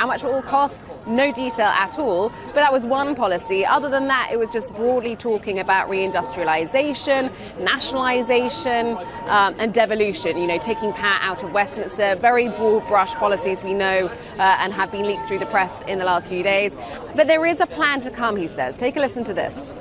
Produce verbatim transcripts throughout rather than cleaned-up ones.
How much it will cost? No detail at all. But that was one policy. Other than that, it was just broadly talking about reindustrialization, nationalization, um, and devolution, you know, taking power out of Westminster. Very broad brush policies we know uh, and have been leaked through the press in the last few days. But there is a plan to come, he says. Take a listen to this.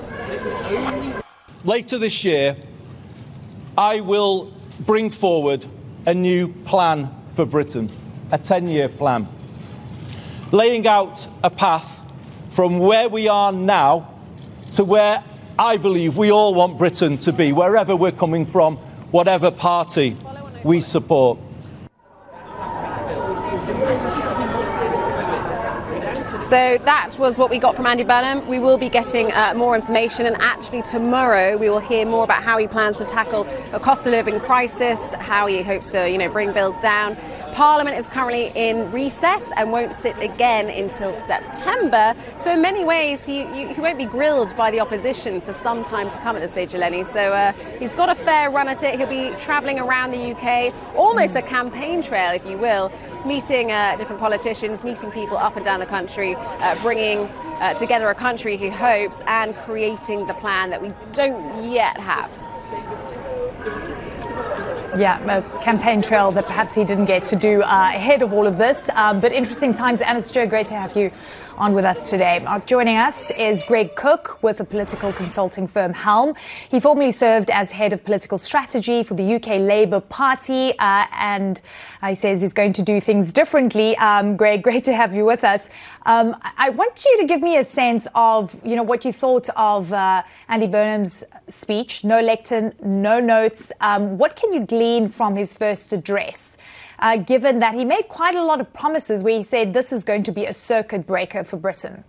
Later this year, I will bring forward a new plan for Britain, a ten-year plan, laying out a path from where we are now to where I believe we all want Britain to be, wherever we're coming from, whatever party we support. So that was what we got from Andy Burnham. We will be getting uh, more information, and actually tomorrow we will hear more about how he plans to tackle a cost of living crisis, how he hopes to, you know, bring bills down. Parliament is currently in recess and won't sit again until September. So in many ways, he, he won't be grilled by the opposition for some time to come at this stage, Eleni. So uh, he's got a fair run at it. He'll be travelling around the U K, almost a campaign trail, if you will, meeting uh, different politicians, meeting people up and down the country, uh, bringing uh, together a country he hopes, and creating the plan that we don't yet have. Yeah, a campaign trail that perhaps he didn't get to do uh, ahead of all of this. Um, but interesting times. Anna Stewart, great to have you on with us today. Uh, joining us is Greg Cook with the political consulting firm Helm. He formerly served as head of political strategy for the U K Labour Party, uh, and he says he's going to do things differently. Um, Greg, great to have you with us. Um, I want you to give me a sense of, you know, what you thought of uh, Andy Burnham's speech. No lectern, no notes. Um, what can you glean from his first address, uh, given that he made quite a lot of promises where he said this is going to be a circuit breaker for Britain?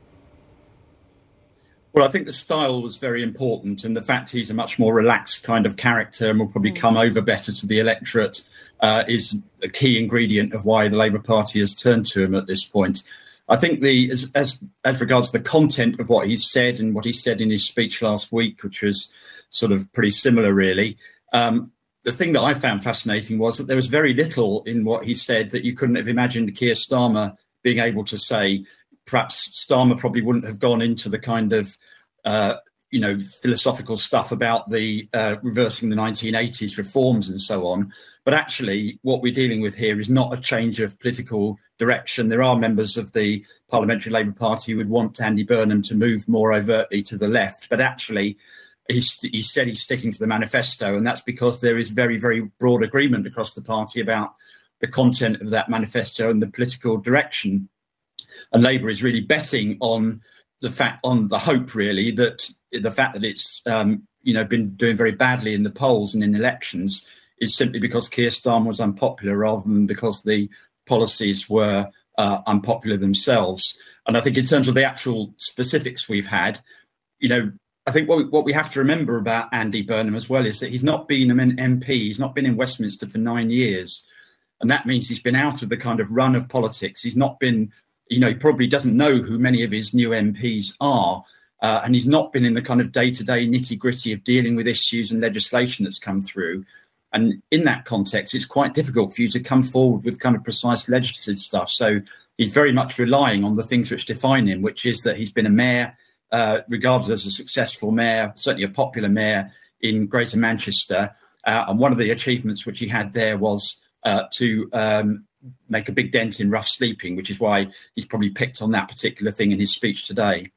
Well, I think the style was very important, and the fact he's a much more relaxed kind of character and will probably mm. come over better to the electorate uh, is a key ingredient of why the Labour Party has turned to him at this point. I think the as, as as regards the content of what he said and what he said in his speech last week, which was sort of pretty similar, really. Um, the thing that I found fascinating was that there was very little in what he said that you couldn't have imagined Keir Starmer being able to say. Perhaps Starmer probably wouldn't have gone into the kind of, uh, you know, philosophical stuff about the uh, reversing the nineteen eighties reforms and so on. But actually, what we're dealing with here is not a change of political direction. There are members of the Parliamentary Labour Party who would want Andy Burnham to move more overtly to the left. But actually, he's, he said he's sticking to the manifesto, and that's because there is very, very broad agreement across the party about the content of that manifesto and the political direction. And Labour is really betting on the fact, on the hope, really, that the fact that it's, um, you know, been doing very badly in the polls and in elections is simply because Keir Starmer was unpopular rather than because the policies were uh, unpopular themselves. And I think in terms of the actual specifics we've had, you know, I think what we, what we have to remember about Andy Burnham as well is that he's not been an M P, he's not been in Westminster for nine years. And that means he's been out of the kind of run of politics. He's not been, you know, he probably doesn't know who many of his new M Ps are. Uh, and he's not been in the kind of day-to-day nitty-gritty of dealing with issues and legislation that's come through. And in that context, it's quite difficult for you to come forward with kind of precise legislative stuff. So he's very much relying on the things which define him, which is that he's been a mayor, uh, regarded as a successful mayor, certainly a popular mayor in Greater Manchester. Uh, and one of the achievements which he had there was uh, to um, make a big dent in rough sleeping, which is why he's probably picked on that particular thing in his speech today.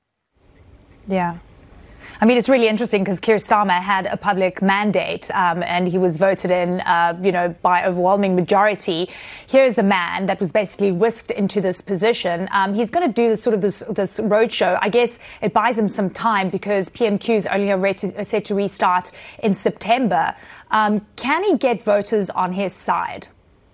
Yeah. I mean, it's really interesting because Keir Starmer had a public mandate um, and he was voted in, uh, you know, by overwhelming majority. Here's a man that was basically whisked into this position. Um, he's going to do this sort of this, this roadshow. I guess it buys him some time because P M Qs only are set to restart in September. Um, can he get voters on his side?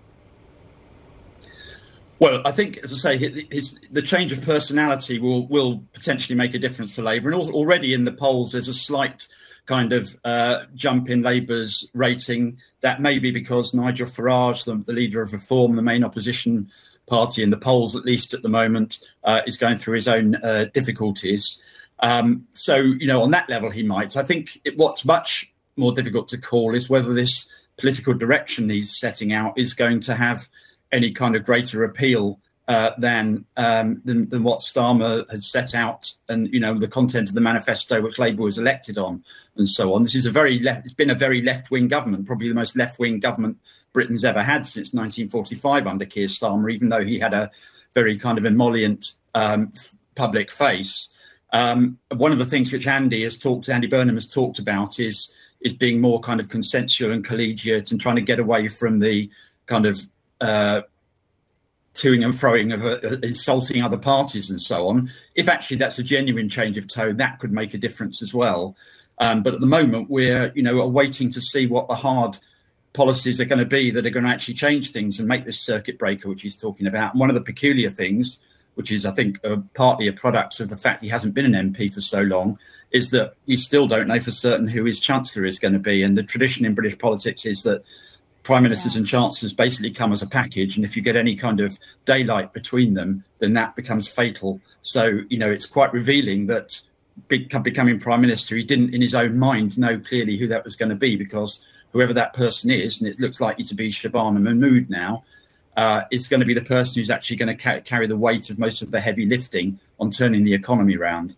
Well, I think, as I say, his, the change of personality will will potentially make a difference for Labour. And already in the polls, there's a slight kind of uh, jump in Labour's rating. That may be because Nigel Farage, the, the leader of Reform, the main opposition party in the polls, at least at the moment, uh, is going through his own uh, difficulties. Um, so, you know, on that level, he might. I think it, what's much more difficult to call is whether this political direction he's setting out is going to have any kind of greater appeal uh, than, um, than than what Starmer had set out, and you know the content of the manifesto which Labour was elected on, and so on. This is a very left, it's been a very left-wing government, probably the most left-wing government Britain's ever had since nineteen forty-five under Keir Starmer, even though he had a very kind of emollient um, public face. Um, one of the things which Andy has talked, Andy Burnham has talked about is is being more kind of consensual and collegiate and trying to get away from the kind of uh, toing and froing of uh, insulting other parties and so on. If actually that's a genuine change of tone, that could make a difference as well. Um, but at the moment, we're you know waiting to see what the hard policies are going to be that are going to actually change things and make this circuit breaker, which he's talking about. And one of the peculiar things, which is, I think, uh, partly a product of the fact he hasn't been an M P for so long, is that we still don't know for certain who his Chancellor is going to be. And the tradition in British politics is that Prime Ministers yeah. and Chancellors basically come as a package. And if you get any kind of daylight between them, then that becomes fatal. So, you know, it's quite revealing that becoming Prime Minister, he didn't in his own mind know clearly who that was going to be, because whoever that person is, and it looks likely to be Shabana Mahmood now, Uh, is going to be the person who's actually going to ca- carry the weight of most of the heavy lifting on turning the economy round.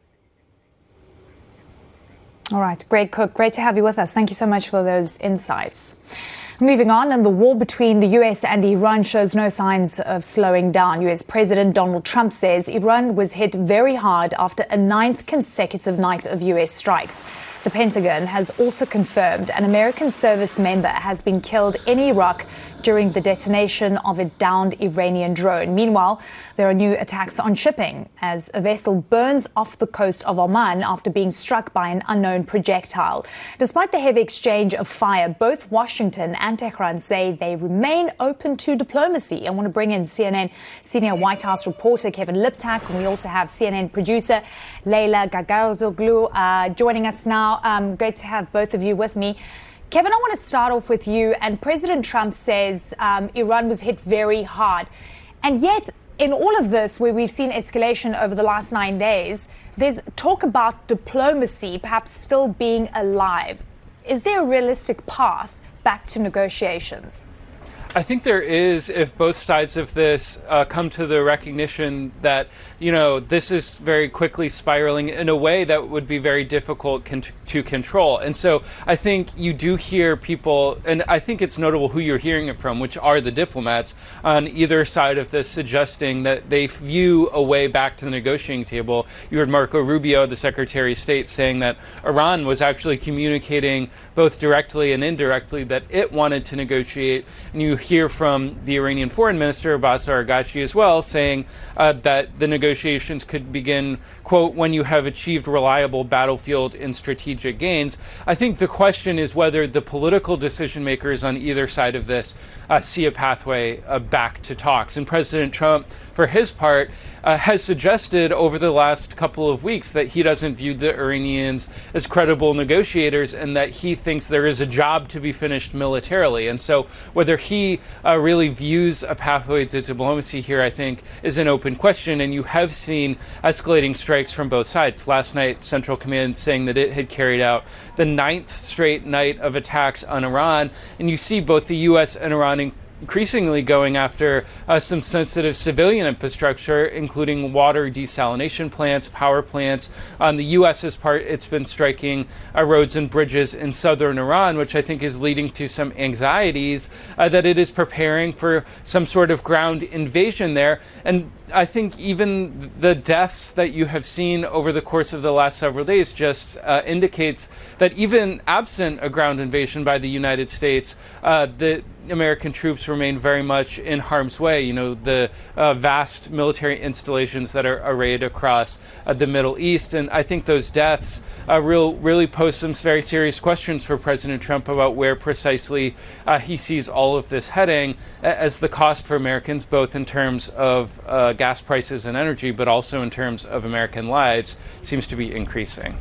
All right, Greg Cook, great to have you with us. Thank you so much for those insights. Moving on, and the war between the U S and Iran shows no signs of slowing down. U S President Donald Trump says Iran was hit very hard after a ninth consecutive night of U S strikes. The Pentagon has also confirmed an American service member has been killed in Iraq during the detonation of a downed Iranian drone. Meanwhile, there are new attacks on shipping as a vessel burns off the coast of Oman after being struck by an unknown projectile. Despite the heavy exchange of fire, both Washington and Tehran say they remain open to diplomacy. I want to bring in C N N senior White House reporter Kevin Liptak, and we also have C N N producer Leila Gagazoglu uh, joining us now. Um, great to have both of you with me. Kevin, I want to start off with you. And President Trump says um, Iran was hit very hard. And yet, in all of this, where we've seen escalation over the last nine days, there's talk about diplomacy perhaps still being alive. Is there a realistic path back to negotiations? I think there is, if both sides of this uh, come to the recognition that, you know, this is very quickly spiraling in a way that would be very difficult con- to control. And so I think you do hear people, and I think it's notable who you're hearing it from, which are the diplomats on either side of this, suggesting that they view a way back to the negotiating table. You heard Marco Rubio, the Secretary of State, saying that Iran was actually communicating both directly and indirectly that it wanted to negotiate. And you hear from the Iranian Foreign Minister, Abbas Araghchi, as well, saying uh, that the negotiations could begin, quote, when you have achieved reliable battlefield and strategic gains. I think the question is whether the political decision makers on either side of this uh, see a pathway uh, back to talks. And President Trump, for his part, uh, has suggested over the last couple of weeks that he doesn't view the Iranians as credible negotiators and that he thinks there is a job to be finished militarily. And so whether he uh, really views a pathway to diplomacy here, I think, is an open question. And you have seen escalating strikes from both sides. Last night, Central Command saying that it had carried out the ninth straight night of attacks on Iran. And you see both the U S and Iran increasingly going after uh, some sensitive civilian infrastructure, including water desalination plants, power plants. On the U S's part, it's been striking uh, roads and bridges in southern Iran, which I think is leading to some anxieties uh, that it is preparing for some sort of ground invasion there. And I think even the deaths that you have seen over the course of the last several days just uh, indicates that even absent a ground invasion by the United States, uh, the American troops remain very much in harm's way. You know, the uh, vast military installations that are arrayed across uh, the Middle East. And I think those deaths uh, real, really pose some very serious questions for President Trump about where precisely uh, he sees all of this heading as the cost for Americans, both in terms of uh, gas prices and energy, but also in terms of American lives, seems to be increasing.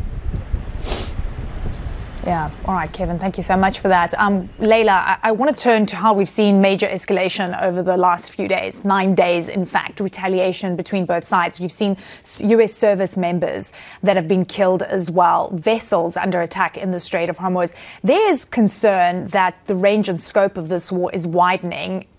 Yeah. All right, Kevin, thank you so much for that. Um, Leila, I, I want to turn to how we've seen major escalation over the last few days, nine days, in fact, retaliation between both sides. You've seen U S service members that have been killed as well, vessels under attack in the Strait of Hormuz. There is concern that the range and scope of this war is widening.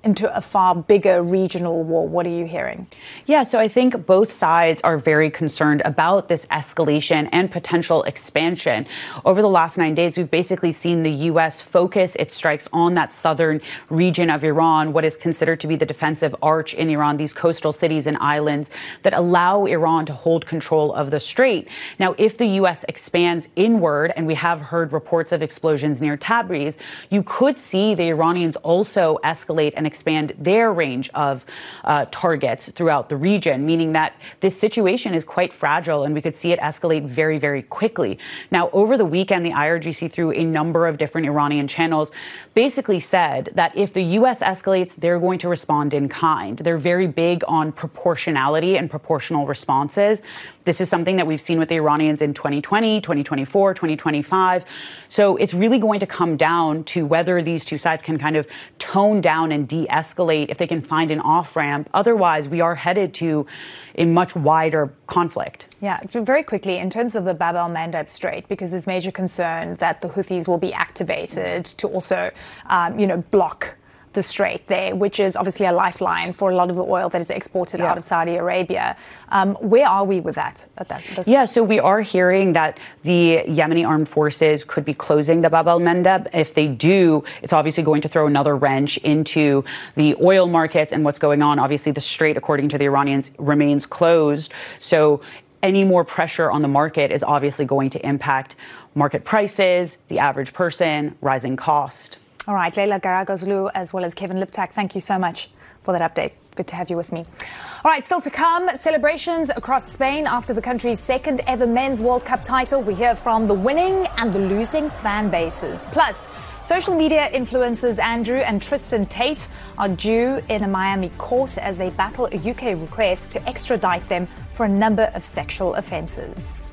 into a far bigger regional war. What are you hearing? Yeah, so I think both sides are very concerned about this escalation and potential expansion. Over the last nine days, we've basically seen the U S focus its strikes on that southern region of Iran, what is considered to be the defensive arch in Iran, these coastal cities and islands that allow Iran to hold control of the strait. Now, if the U S expands inward, and we have heard reports of explosions near Tabriz, you could see the Iranians also escalate and expand their range of uh, targets throughout the region, meaning that this situation is quite fragile and we could see it escalate very, very quickly. Now, over the weekend, the I R G C, through a number of different Iranian channels, basically said that if the U S escalates, they're going to respond in kind. They're very big on proportionality and proportional responses. This is something that we've seen with the Iranians in twenty twenty, twenty twenty-four, twenty twenty-five. So it's really going to come down to whether these two sides can kind of tone down and de-escalate, if they can find an off-ramp. Otherwise, we are headed to a much wider conflict. Yeah, very quickly, in terms of the Bab el-Mandeb Strait, because there's major concern that the Houthis will be activated to also, um, you know, block the strait there, which is obviously a lifeline for a lot of the oil that is exported yeah. out of Saudi Arabia. Um, where are we with that? At that this yeah, so we are hearing that the Yemeni armed forces could be closing the Bab el-Mandeb. If they do, it's obviously going to throw another wrench into the oil markets and what's going on. Obviously, the strait, according to the Iranians, remains closed. So any more pressure on the market is obviously going to impact market prices, the average person, rising cost. All right, Leila Garagozlu, as well as Kevin Liptak, thank you so much for that update. Good to have you with me. All right, still to come, celebrations across Spain after the country's second ever Men's World Cup title. We hear from the winning and the losing fan bases. Plus, social media influencers Andrew and Tristan Tate are due in a Miami court as they battle a U K request to extradite them for a number of sexual offences.